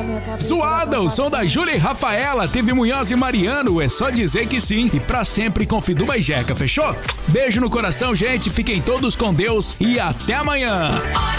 Zoada, o som da Júlia e Rafaela. Teve Munhoz e Mariano, é só dizer que sim. E pra sempre com Fiduba e Jeca, fechou? Beijo no coração, gente. Fiquem todos com Deus e até amanhã.